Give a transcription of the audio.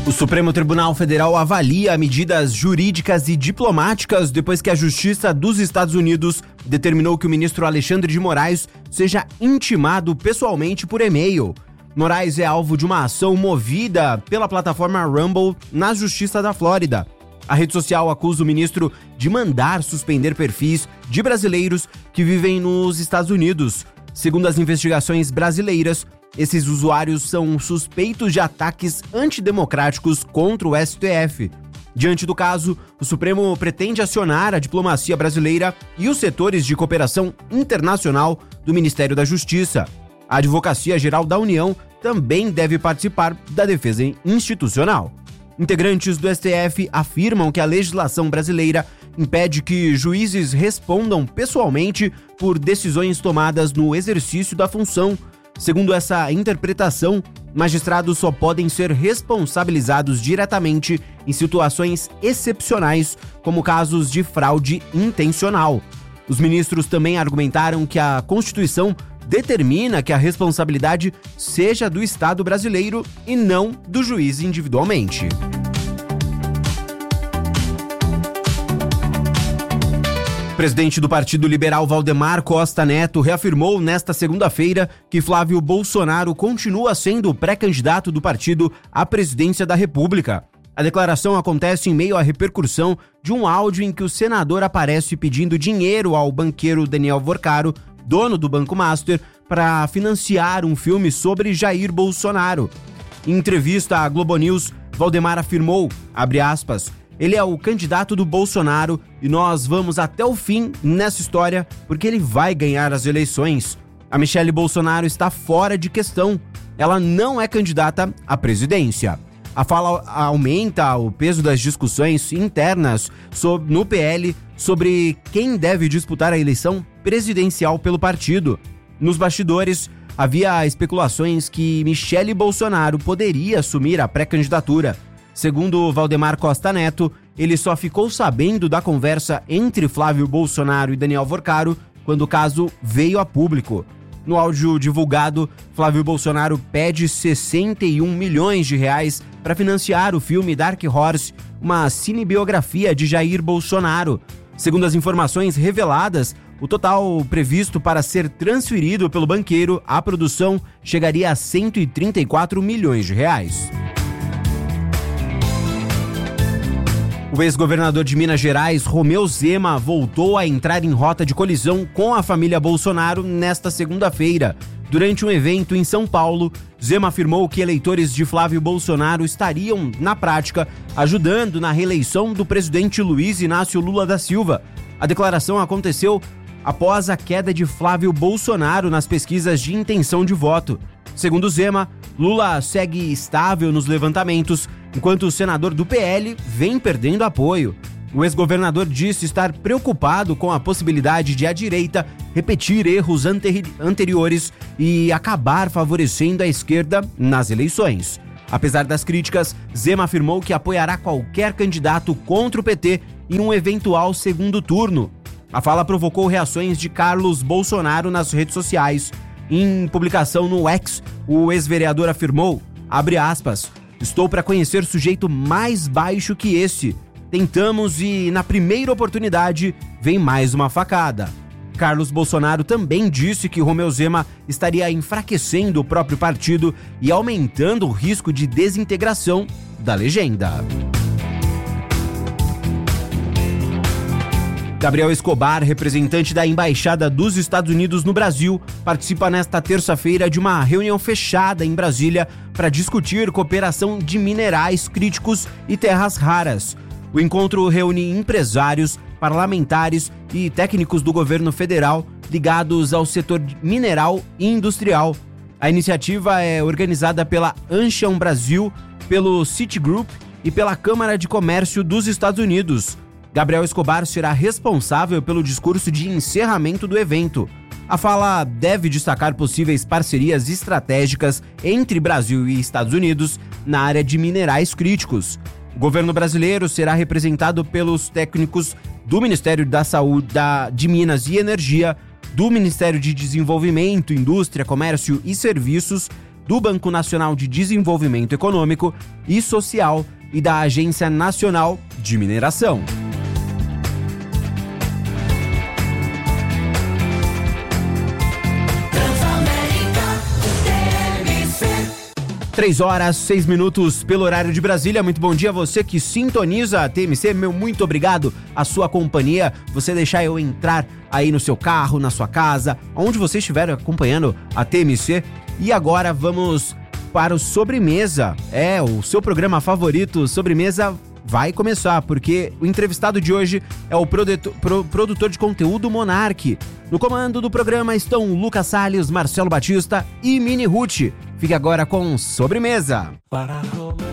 O Supremo Tribunal Federal avalia medidas jurídicas e diplomáticas depois que a Justiça dos Estados Unidos determinou que o ministro Alexandre de Moraes seja intimado pessoalmente por e-mail. Moraes é alvo de uma ação movida pela plataforma Rumble na Justiça da Flórida. A rede social acusa o ministro de mandar suspender perfis de brasileiros que vivem nos Estados Unidos. Segundo as investigações brasileiras, esses usuários são suspeitos de ataques antidemocráticos contra o STF. Diante do caso, o Supremo pretende acionar a diplomacia brasileira e os setores de cooperação internacional do Ministério da Justiça. A Advocacia Geral da União também deve participar da defesa institucional. Integrantes do STF afirmam que a legislação brasileira impede que juízes respondam pessoalmente por decisões tomadas no exercício da função. Segundo essa interpretação, magistrados só podem ser responsabilizados diretamente em situações excepcionais, como casos de fraude intencional. Os ministros também argumentaram que a Constituição determina que a responsabilidade seja do Estado brasileiro e não do juiz individualmente. O presidente do Partido Liberal, Valdemar Costa Neto, reafirmou nesta segunda-feira que Flávio Bolsonaro continua sendo o pré-candidato do partido à presidência da República. A declaração acontece em meio à repercussão de um áudio em que o senador aparece pedindo dinheiro ao banqueiro Daniel Vorcaro, dono do Banco Master, para financiar um filme sobre Jair Bolsonaro. Em entrevista à Globo News, Valdemar afirmou, abre aspas, ele é o candidato do Bolsonaro e nós vamos até o fim nessa história porque ele vai ganhar as eleições. A Michelle Bolsonaro está fora de questão. Ela não é candidata à presidência. A fala aumenta o peso das discussões internas no PL sobre quem deve disputar a eleição presidencial pelo partido. Nos bastidores, havia especulações que Michelle Bolsonaro poderia assumir a pré-candidatura. Segundo Valdemar Costa Neto, ele só ficou sabendo da conversa entre Flávio Bolsonaro e Daniel Vorcaro quando o caso veio a público. No áudio divulgado, Flávio Bolsonaro pede 61 milhões de reais para financiar o filme Dark Horse, uma cinebiografia de Jair Bolsonaro. Segundo as informações reveladas, o total previsto para ser transferido pelo banqueiro à produção chegaria a 134 milhões de reais. O ex-governador de Minas Gerais, Romeu Zema, voltou a entrar em rota de colisão com a família Bolsonaro nesta segunda-feira. Durante um evento em São Paulo, Zema afirmou que eleitores de Flávio Bolsonaro estariam, na prática, ajudando na reeleição do presidente Luiz Inácio Lula da Silva. A declaração aconteceu após a queda de Flávio Bolsonaro nas pesquisas de intenção de voto. Segundo Zema, Lula segue estável nos levantamentos, enquanto o senador do PL vem perdendo apoio. O ex-governador disse estar preocupado com a possibilidade de a direita repetir erros anteriores e acabar favorecendo a esquerda nas eleições. Apesar das críticas, Zema afirmou que apoiará qualquer candidato contra o PT em um eventual segundo turno. A fala provocou reações de Carlos Bolsonaro nas redes sociais. Em publicação no X, o ex-vereador afirmou, abre aspas, estou para conhecer sujeito mais baixo que esse. Tentamos e, na primeira oportunidade, vem mais uma facada. Carlos Bolsonaro também disse que Romeu Zema estaria enfraquecendo o próprio partido e aumentando o risco de desintegração da legenda. Gabriel Escobar, representante da Embaixada dos Estados Unidos no Brasil, participa nesta terça-feira de uma reunião fechada em Brasília para discutir cooperação de minerais críticos e terras raras. O encontro reúne empresários, parlamentares e técnicos do governo federal ligados ao setor mineral e industrial. A iniciativa é organizada pela Ancham Brasil, pelo Citigroup e pela Câmara de Comércio dos Estados Unidos. Gabriel Escobar será responsável pelo discurso de encerramento do evento. A fala deve destacar possíveis parcerias estratégicas entre Brasil e Estados Unidos na área de minerais críticos. O governo brasileiro será representado pelos técnicos do Ministério da Saúde, de Minas e Energia, do Ministério de Desenvolvimento, Indústria, Comércio e Serviços, do Banco Nacional de Desenvolvimento Econômico e Social e da Agência Nacional de Mineração. 3h06 pelo horário de Brasília. Muito bom dia a você que sintoniza a TMC. Meu muito obrigado à sua companhia. Você deixar eu entrar aí no seu carro, na sua casa, onde você estiver acompanhando a TMC. E agora vamos para o Sobremesa. O seu programa favorito, Sobremesa, vai começar, porque o entrevistado de hoje é o produtor de conteúdo Monark. No comando do programa estão Lucas Salles, Marcelo Batista e Mini Ruth. Fique agora com Sobremesa.